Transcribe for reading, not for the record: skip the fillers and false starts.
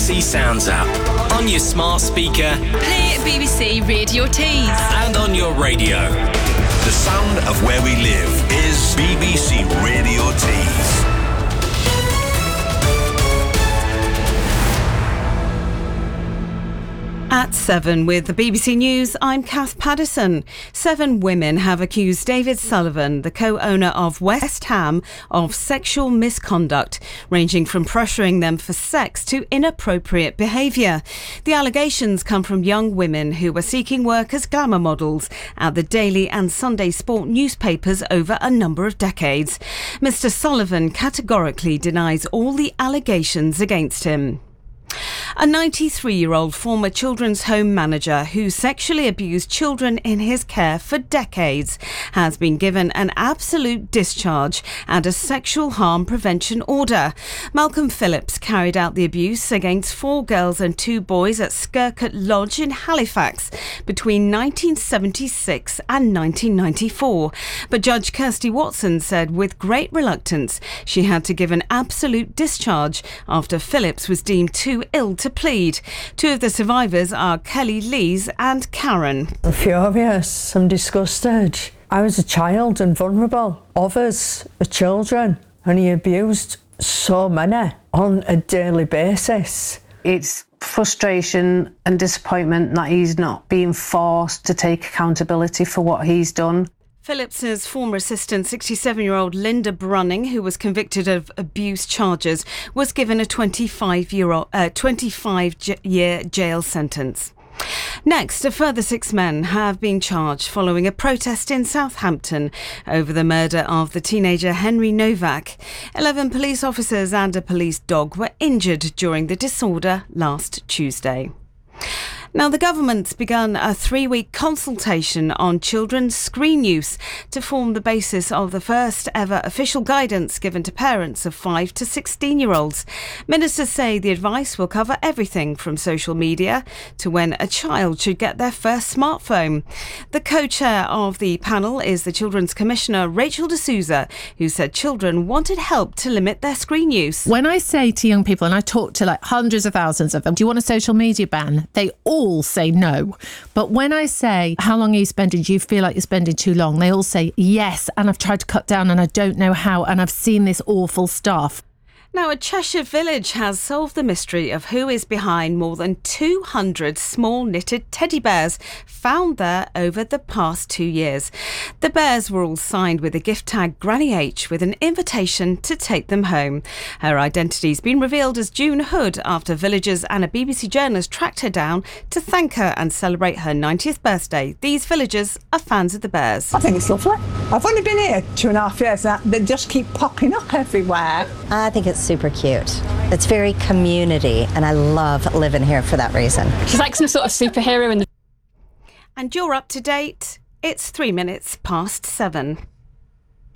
BBC Sounds app, on your smart speaker, play BBC Radio Tees, and on your radio. The sound of where we live is BBC Radio Tees. At 7 with the BBC News, I'm Kath Paddison. 7 women have accused David Sullivan, the co-owner of West Ham, of sexual misconduct, ranging from pressuring them for sex to inappropriate behaviour. The allegations come from young women who were seeking work as glamour models at the Daily and Sunday Sport newspapers over a number of decades. Mr. Sullivan categorically denies all the allegations against him. A 93-year-old former children's home manager who sexually abused children in his care for decades has been given an absolute discharge and a sexual harm prevention order. Malcolm Phillips carried out the abuse against 4 girls and 2 boys at Skircutt Lodge in Halifax between 1976 and 1994. But Judge Kirsty Watson said with great reluctance she had to give an absolute discharge after Phillips was deemed too ill to plead. 2 of the survivors are Kelly Lees and Karen. I'm furious. I'm disgusted. I was a child and vulnerable. Others are children, and he abused so many on a daily basis. It's frustration and disappointment that he's not being forced to take accountability for what he's done. Phillips's former assistant, 67-year-old Linda Brunning, who was convicted of abuse charges, was given a 25-year jail sentence. Next, a further 6 men have been charged following a protest in Southampton over the murder of the teenager Henry Novak. 11 police officers and a police dog were injured during the disorder last Tuesday. Now, the government's begun a 3-week consultation on children's screen use to form the basis of the first ever official guidance given to parents of 5 to 16-year-olds. Ministers say the advice will cover everything from social media to when a child should get their first smartphone. The co-chair of the panel is the Children's Commissioner, Rachel D'Souza, who said children wanted help to limit their screen use. When I say to young people, and I talk to like hundreds of thousands of them, do you want a social media ban? They all say no. But when I say, how long are you spending? Do you feel like you're spending too long? They all say yes, and I've tried to cut down and I don't know how, and I've seen this awful stuff. Now, a Cheshire village has solved the mystery of who is behind more than 200 small knitted teddy bears found there over the past 2 years. The bears were all signed with a gift tag Granny H with an invitation to take them home. Her identity's been revealed as June Hood after villagers and a BBC journalist tracked her down to thank her and celebrate her 90th birthday. These villagers are fans of the bears. I think it's lovely. I've only been here 2.5 years and they just keep popping up everywhere. I think it's super cute. It's very community and I love living here for that reason. She's like some sort of superhero in the... And you're up to date. It's 3 minutes past 7.